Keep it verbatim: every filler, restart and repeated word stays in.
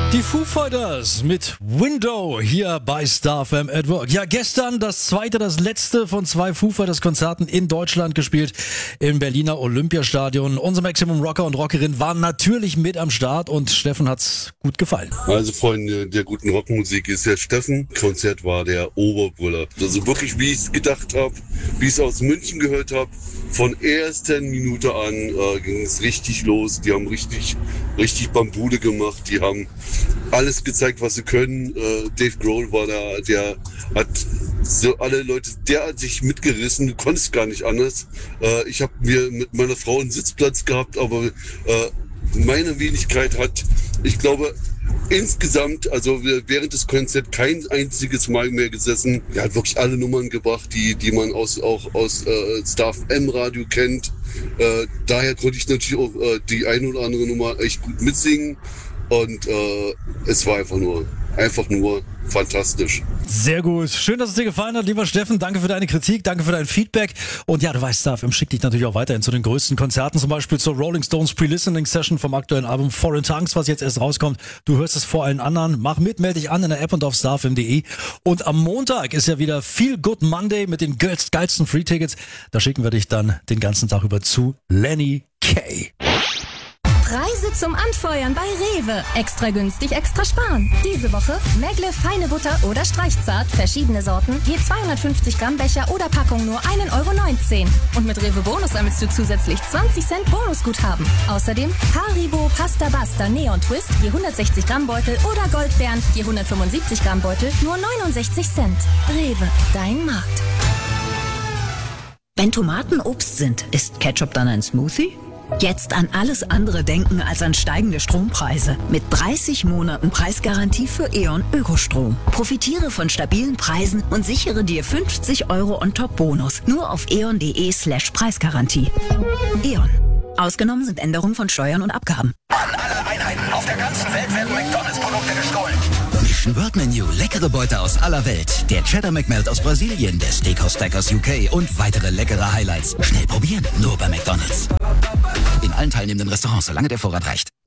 Die Foo Fighters mit Window hier bei Star F M at Work. Ja, gestern das zweite, das letzte von zwei Foo Fighters Konzerten in Deutschland gespielt im Berliner Olympiastadion. Unser Maximum Rocker und Rockerin waren natürlich mit am Start und Steffen hat's gut gefallen. Also Freunde der guten Rockmusik ist der Steffen. Konzert war der Oberbrüller. Also wirklich, wie ich es gedacht habe, wie ich es aus München gehört habe. Von ersten Minute an äh, ging es richtig los. Die haben richtig, richtig Bambude gemacht. Die haben alles gezeigt, was sie können. Äh, Dave Grohl war da, der hat so alle Leute derartig mitgerissen. Du konntest gar nicht anders. Äh, ich habe mir mit meiner Frau einen Sitzplatz gehabt, aber äh, meine Wenigkeit hat, ich glaube, insgesamt, also während des Konzerts kein einziges Mal mehr gesessen. Er hat wirklich alle Nummern gebracht, die die man aus auch aus äh, Star F M Radio kennt. Äh, daher konnte ich natürlich auch äh, die eine oder andere Nummer echt gut mitsingen. Und äh, es war einfach nur, einfach nur fantastisch. Sehr gut. Schön, dass es dir gefallen hat, lieber Steffen. Danke für deine Kritik, danke für dein Feedback. Und ja, du weißt, Star F M schickt dich natürlich auch weiterhin zu den größten Konzerten, zum Beispiel zur Rolling Stones Pre-Listening Session vom aktuellen Album Foreign Tongues, was jetzt erst rauskommt. Du hörst es vor allen anderen. Mach mit, melde dich an in der App und auf star f m punkt d e. Und am Montag ist ja wieder Feel Good Monday mit den geilsten Free-Tickets. Da schicken wir dich dann den ganzen Tag über zu Lenny Kay. Preise zum Anfeuern bei Rewe. Extra günstig, extra sparen. Diese Woche Megle feine Butter oder Streichzart, verschiedene Sorten, je zweihundertfünfzig Gramm Becher oder Packung nur ein Euro neunzehn. Und mit Rewe Bonus sammelst du zusätzlich zwanzig Cent Bonusguthaben. Außerdem Haribo Pasta Basta Neon Twist, je hundertsechzig Gramm Beutel oder Goldbeeren, je hundertfünfundsiebzig Gramm Beutel, nur neunundsechzig Cent. Rewe, dein Markt. Wenn Tomaten Obst sind, ist Ketchup dann ein Smoothie? Jetzt an alles andere denken als an steigende Strompreise. Mit dreißig Monaten Preisgarantie für E.ON Ökostrom. Profitiere von stabilen Preisen und sichere dir fünfzig Euro on top Bonus. Nur auf eon.de slash Preisgarantie. E.ON. Ausgenommen sind Änderungen von Steuern und Abgaben. An alle Einheiten auf der ganzen Welt werden McDonalds-Produkte gestohlen. Mission World Menu, leckere Beute aus aller Welt. Der Cheddar McMelt aus Brasilien, der Steakhouse Stack aus U K und weitere leckere Highlights. Schnell probieren, nur bei McDonalds. In allen teilnehmenden Restaurants, solange der Vorrat reicht.